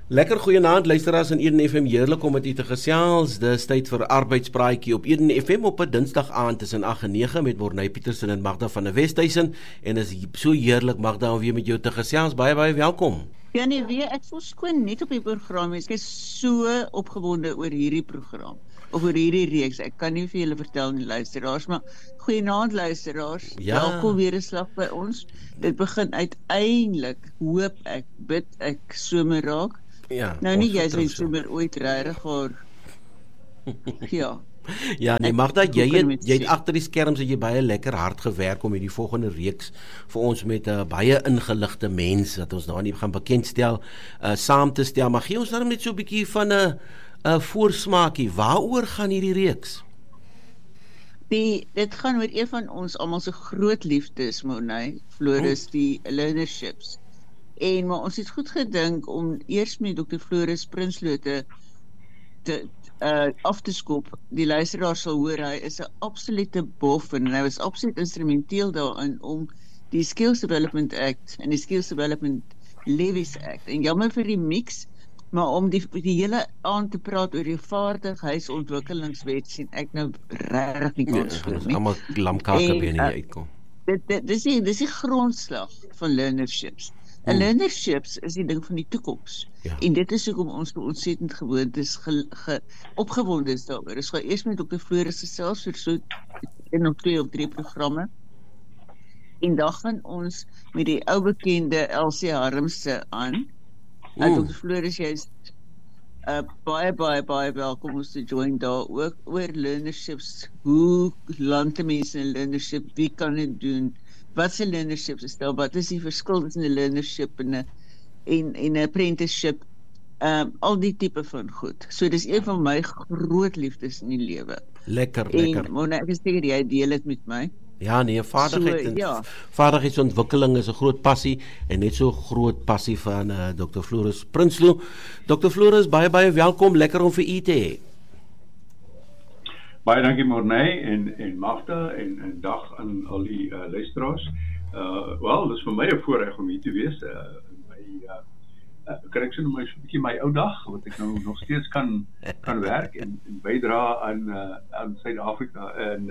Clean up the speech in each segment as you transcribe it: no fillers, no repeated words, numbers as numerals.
Lekker goeienaand luisteraars in Eden FM, heerlik om met u te gesels. Dis tyd vir arbeidspraatjie op Eden FM op 'n Dinsdag aand tussen 8 en 9 met Morney Petersen en Magda van der Westhuizen. En is so heerlik Magda om weer met jou te gesels. Baie welkom. Ja nee, ek voel skoon net op die program. Ek is so opgewonde oor hierdie program. Of oor hierdie reeks. Ek kan nie vir julle vertel nie luisteraars, maar goeienaand luisteraars. Ja. Welkom weer 'n slag by ons. Dit begin uiteindelik, hoop ek, bid ek somer raak. Ja. Nou nie jy sê somer ooit regtig maar ja. Ja, nee, Magda, jy het agter die skerms het jy baie lekker hard gewerk om hierdie volgende reeks vir ons met 'n baie ingeligte mens wat ons nou nie gaan bekendstel, saam te stel. Maar gee ons dan net so 'n bietjie van 'n voorsmaakie. Waaroor gaan hierdie reeks? Dit gaan oor een van ons almal se groot liefdes, Morney, Floris, die learnerships. Maar ons het goed gedink om eers met Dr. Floris Prinsloo af te skop. Die luisteraar sal hoor, hy is 'n absolute bof en hy was absoluut instrumenteel daarin om die Skills Development Act en die Skills Development Levies Act, en jammer vir die mix, maar om die hele aand te praat oor die vaardigheidsontwikkelingswet sien ek nou regtig nie kans vir nie. Almal lamkake binne uitkom. Dis die grondslag van learnerships. En learnerships is die ding van die toekoms. Ja. En dit is hoekom ons ontsettend gewoond is, opgewonde is daaroor. Ons gaan eers met Dr. Floris gesels vir so 1 of 2 of 3 programme. En dan gaan ons met die ou bekende Elsie Harmse aan. Dr. Floris, jy is baie welkom om te join daar ook oor learnerships. Hoe land mense in learnership? Wie kan dit doen? Wat is 'n learnership? Wat is die verskil tussen 'n learnership en 'n apprenticeship? Al die tipe van goed. So dis een van my groot liefdes in die lewe. Lekker. Maar ek is seker jy deel dit met my. Ja, nee, vaardigheidsontwikkeling is 'n groot passie en net so groot passie van Dr. Floris Prinsloo. Dr. Floris, baie welkom, lekker om vir u te hê. Baie dankie Morney en Magda en dag aan al die luisteraars. Wel, dis vir my 'n voorreg om hier te wees. Kan ek sê my so 'n bietjie my ou dag wat ek nou nog steeds kan werk en bydra aan Suid-Afrika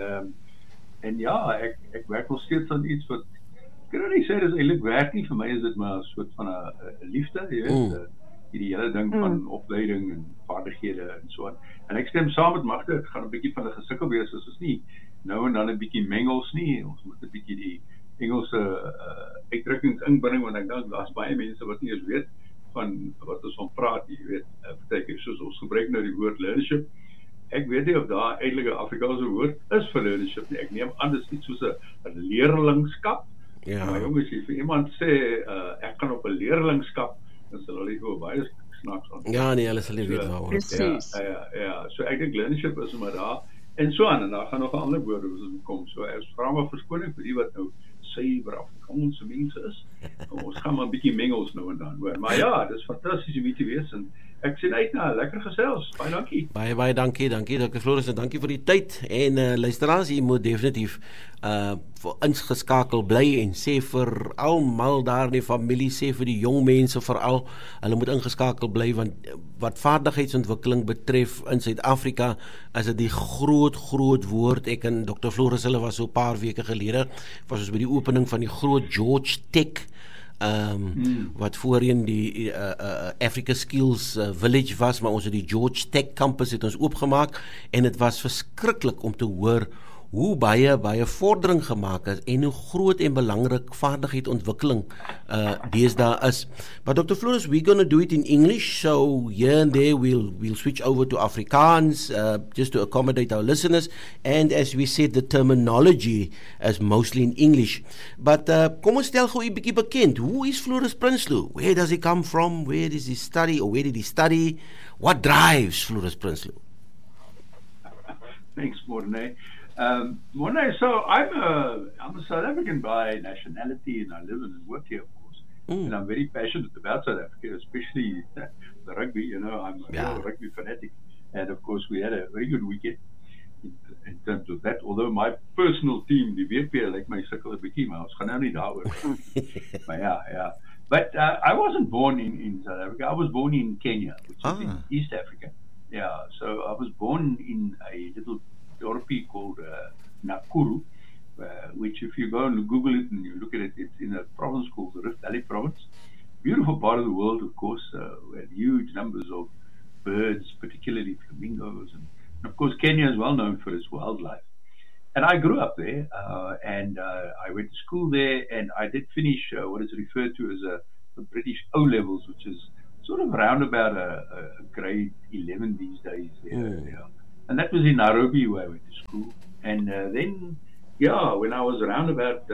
en ja, ek werk nog steeds aan iets wat ek kan nie sê dis eintlik werk nie, vir my is dit maar 'n soort van 'n liefde, jy weet, hierdie hele ding van opleiding en vaardighede en so aan. En ek stem saam met Magda, dit gaan 'n bietjie van 'n gesukkel wees as ons nie nou en dan 'n bietjie mengels nie. Ons moet 'n bietjie die Engelse uitdrukkings inbring, want ek dink daar's baie mense wat nie eens weet van wat ons van praat, jy weet, partykeer soos ons gebruik nou die woord learnership. Ek weet nie of daar eintlik 'n Afrikaanse woord is vir learnership nie. Ek neem aan dis iets soos 'n leerlingskap. Ja. Maar jongens, as vir iemand sê ek gaan op 'n leerlingskap, dan sal hulle hoe baie snaaks aan. Ja, nee, hulle sal nie weet waaroor. Ja, so ek dink learnership is maar daar en so aan, en daar gaan nog 'n ander woord as ons kom. So ek vra maar verskoning vir die wat nou suiwer Afrikaanse mense is. Ons gaan maar 'n bietjie mengels nou en dan, hoor. Maar ja, dis fantasties om hier te wees en ek sien uit na 'n lekker gesels. Baie dankie. Baie dankie Dr. Floris en dankie vir die tyd. En luisteraars, jy moet definitief ingeskakel bly en sê vir almal daar in die familie, sê vir die jong mense veral, hulle moet ingeskakel bly want wat vaardigheidsontwikkeling betref in Suid-Afrika is dit die groot woord. Ek en Dr. Floris, hulle was so 'n paar weke gelede, was ons by die opening van die groot George Tech wat voorheen die Africa Skills Village was, maar ons het die George Tech campus het ons oopgemaak en dit was verskriklik om te hoor hoe baie vordering gemaak is en hoe groot en belangrik vaardigheidsontwikkeling deesdae is. But Dr. Floris, we're going to do it in English, so here and there we'll switch over to Afrikaans just to accommodate our listeners, and as we said, the terminology is mostly in English. But kom ons stel gou 'n bietjie bekend. Who is Floris Prinsloo? Where does he come from? Where does he study, or where did he study? What drives Floris Prinsloo? Thanks, Morney. Morney, so I'm a South African by nationality, and I live and work here, of course. And I'm very passionate about South Africa, especially the rugby. You know, I'm a real rugby fanatic, and of course, we had a very good weekend in terms of that. Although my personal team, die WP, like my sukkel 'n bietjie, maar ons gaan nou nie daaroor. Maar ja. But I wasn't born in South Africa. I was born in Kenya, which is in East Africa. Yeah, so I was born in a little dorpie called Nakuru, which if you go and Google it and you look at it, it's in a province called the Rift Valley Province. Beautiful part of the world, of course. We had huge numbers of birds, particularly flamingos. And of course, Kenya is well known for its wildlife. And I grew up there, and I went to school there, and I did finish what is referred to as the British O-levels, which is sort of around about a grade 11 these days. Yeah. And that was in Nairobi where I went to school. And then, when I was around about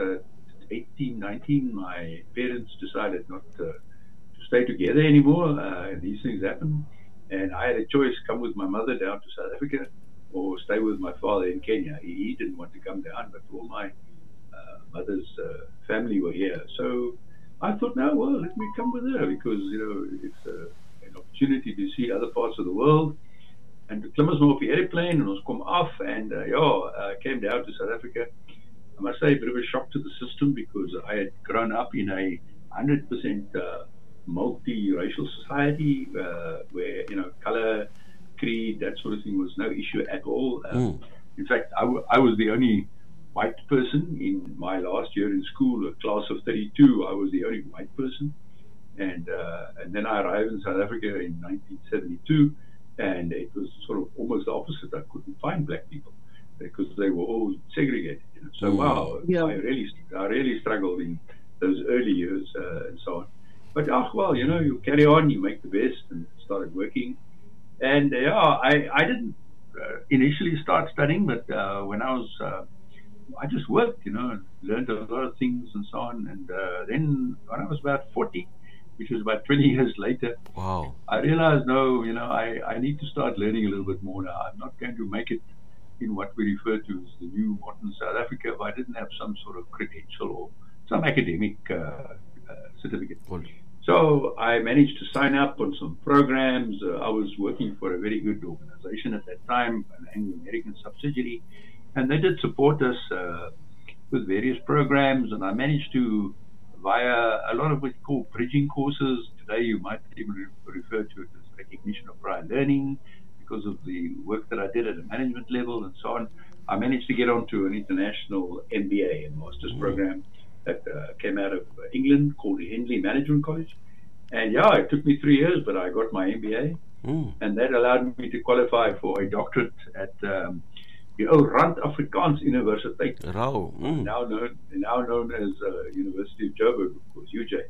18, 19, my parents decided not to stay together anymore. These things happen. And I had a choice, come with my mother down to South Africa or stay with my father in Kenya. He didn't want to come down, but all my mother's family were here. So I thought, no, well, let me come with her because, it's an opportunity to see other parts of the world. And to klim ons nou op die airplane and ons kom af and came down to South Africa. I must say a bit of a shock to the system because I had grown up in a 100% multi-racial society where, color, creed, that sort of thing was no issue at all. In fact, I was the only white person in my last year in school, a class of 32. I was the only white person. And then I arrived in South Africa in 1972, and it was sort of almost the opposite. I couldn't find black people because they were all segregated. So wow, I really struggled in those early years and so on. But you carry on, you make the best, and started working. And I didn't initially start studying, but when I was, I just worked, and learned a lot of things and so on. And then when I was about 40, which was about 20 years later, wow, I realized, no, I need to start learning a little bit more now. I'm not going to make it in what we refer to as the new modern South Africa if I didn't have some sort of credential or some academic certificate. Cool. So I managed to sign up on some programs. I was working for a very good organization at that time, an Anglo-American subsidiary, and they did support us with various programs, and I managed to, via a lot of what we call bridging courses, today you might even refer to it as recognition of prior learning, because of the work that I did at a management level and so on, I managed to get onto an international MBA, a master's program that came out of England called the Henley Management College. And it took me 3 years, but I got my MBA. And that allowed me to qualify for a doctorate at the Rand Afrikaans Universiteit, now known as University of Joburg, of course, UJ.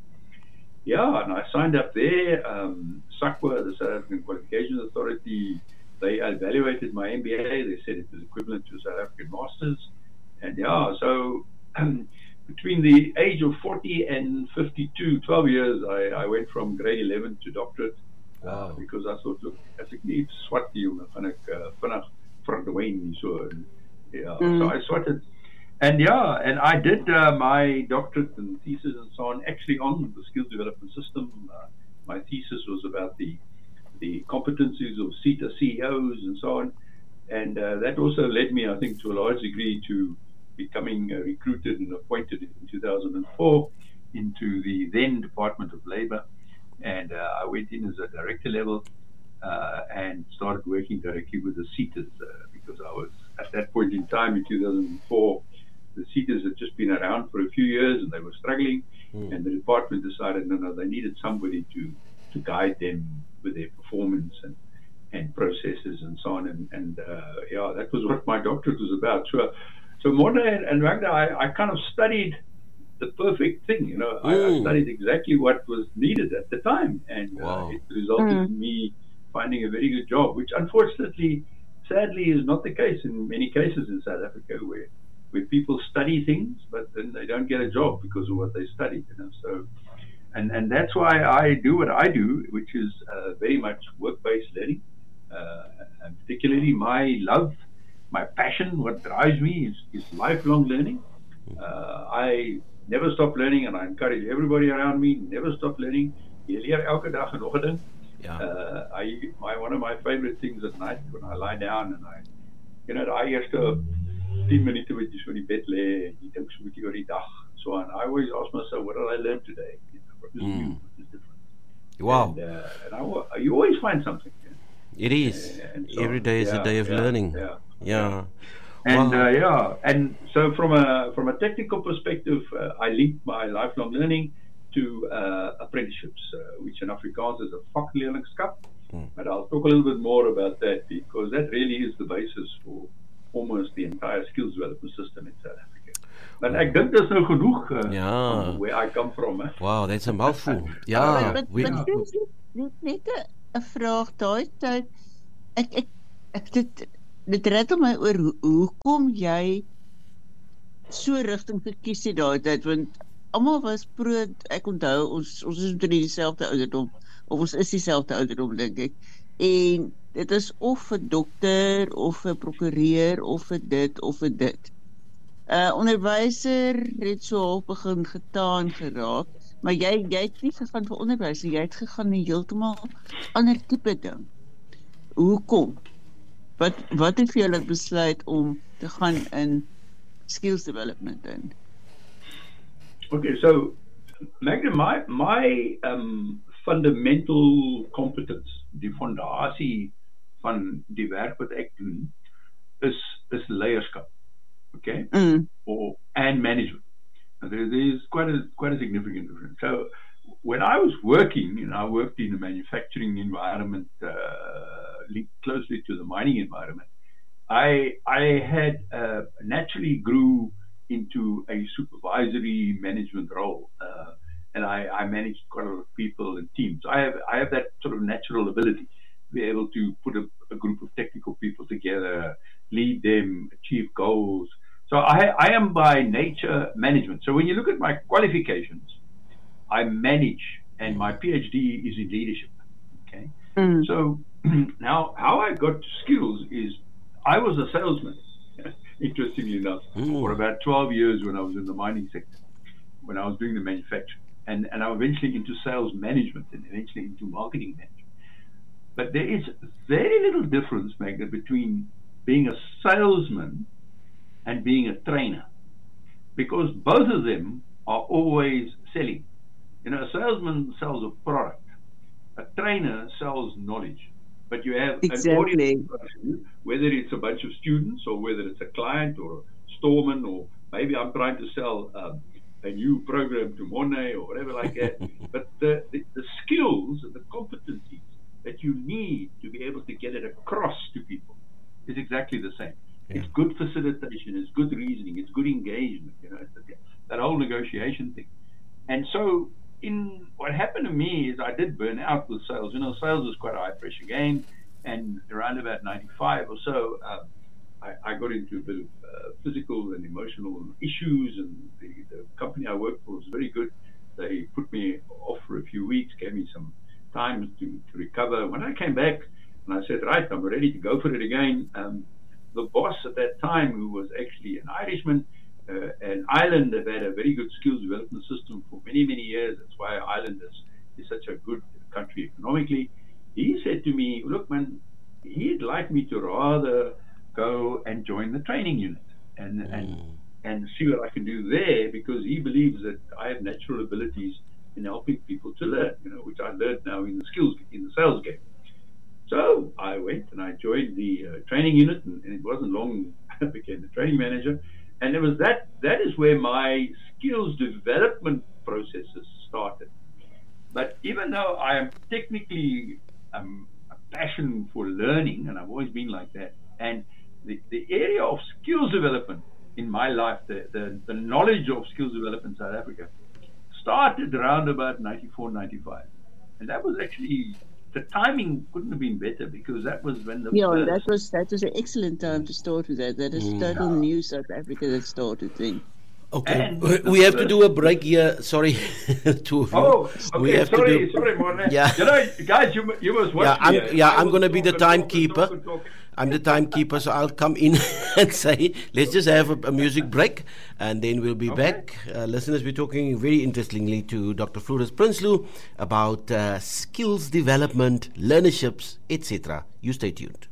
And I signed up there. SAQA, the South African Qualifications Authority, they evaluated my MBA. They said it was equivalent to a South African master's. And so between the age of 40 and 52, 12 years, I went from grade 11 to doctorate. Because I thought, look, as ek nie iets swat die jongen, gaan ek vinnig verdwyn so. So I swatted. And I did my doctorate and thesis and so on actually on the skills development system. My thesis was about the competencies of CETA CEOs and so on. And that also led me, I think, to a large degree to becoming recruited and appointed in 2004 into the then Department of Labor. And I went in as a director level and started working directly with the CETAs because I was, at that point in time in 2004, the CETAs had just been around for a few years and they were struggling. And the department decided, no, they needed somebody to guide them with their performance and processes and so on. And that was what my doctorate was about. So Mona and Magda, I kind of studied the perfect thing, I studied exactly what was needed at the time, and it resulted in me finding a very good job, which unfortunately, sadly, is not the case in many cases in South Africa, where people study things, but then they don't get a job because of what they studied, So, and that's why I do what I do, which is very much work-based learning, and particularly my love, my passion, what drives me is lifelong learning. I never stop learning, and I encourage everybody around me, never stop learning. Jy leer elke dag nog 'n ding. One of my favorite things at night when I lie down and I eerste 10 minute wat jy so in die bed lê, jy dink so 'n bietjie oor die dag. So I always ask myself, what did I learn today? What is new? What is different? Wow. And you always find something. It is. So every day is a day of learning. Yeah. And and so from a technical perspective, I link my lifelong learning to apprenticeships, which in Afrikaans is 'n vakleerlingskap. But I'll talk a little bit more about that, because that really is the basis for almost the entire skills development system in South Africa. But ek dink dis nou genoeg from where I come from. Wow, that's a mouthful. Net 'n vraag daai tyd. Ek dit red my oor hoekom jy so rigting gekies het daai tyd, want almal was pro. Ek onthou ons is omtrent dieselfde ouderdom, of ons is dieselfde ouderdom dink ek, en dit is of 'n dokter of 'n prokureur of 'n dit of 'n dit. Onderwyser het so half begin getaan geraak, maar jy het nie gegaan vir onderwys, jy het gegaan in heeltemal ander tipe ding. Hoekom? Wat het vir jou laat besluit om te gaan in skills development in? Okay, so Magda, my fundamental competence, die fondasie van die werk wat ek doen, is leierskap. Okay? And management. And there's quite a significant difference. So when I was working, I worked in a manufacturing environment, linked closely to the mining environment. I had naturally grew into a supervisory management role, and I managed quite a lot of people and teams. I have that sort of natural ability to be able to put a group of technical people together, lead them, achieve goals. So I am by nature management. So when you look at my qualifications, I manage, and my PhD is in leadership. Okay. So now how I got to skills is I was a salesman, interestingly enough, for about 12 years when I was in the mining sector, when I was doing the manufacturing, and I eventually into sales management and eventually into marketing management. But there is very little difference, Magda, between being a salesman and being a trainer, because both of them are always selling. A salesman sells a product, a trainer sells knowledge, but you have an audience, whether it's a bunch of students or whether it's a client or a storeman, or maybe I'm trying to sell a new program to Monet or whatever like that. But the skills and the competencies that you need to be able to get it across to people is exactly the same. It's good facilitation, it's good reasoning, it's good engagement, that whole negotiation thing. And so what happened to me is I did burn out with sales. Sales is quite a high pressure game, and around about 95 or so, I got into a bit of physical and emotional issues, and the company I worked for was very good. They put me off for a few weeks, gave me some time to recover. When I came back and I said, right, I'm ready to go for it again, the boss at that time, who was actually an Irishman, and Ireland have had a very good skills development system for many, many years. That's why Ireland is such a good country economically. He said to me, look, man, he'd like me to rather go and join the training unit and see what I can do there, because he believes that I have natural abilities in helping people to learn, which I learned now in the sales game. So I went and I joined the training unit, and it wasn't long I became the training manager. And it was that is where my skills development processes started. But even though I am technically a passion for learning, and I've always been like that, and the area of skills development in my life, the knowledge of skills development in South Africa, started around about 94, 95. And that was actually, the timing couldn't have been better, because that was when the that was an excellent time to start with that. That is total new South Africa that started then. Okay, we have to do a break here. Sorry, two of you. Oh, okay. Sorry, Morne. Yeah. Guys, you must watch me. I'm going to be the timekeeper. I'm the timekeeper, so I'll come in and say, let's just have a music break, and then we'll be back. Listeners, we're talking very interestingly to Dr. Floris Prinsloo about skills development, learnerships, etc. You stay tuned.